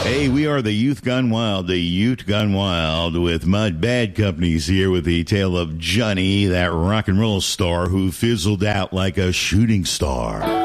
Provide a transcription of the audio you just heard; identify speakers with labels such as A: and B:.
A: Hey, we are the Youth Gone Wild, with Mud Bad Companies here with the tale of Johnny, that rock and roll star who fizzled out like a shooting star.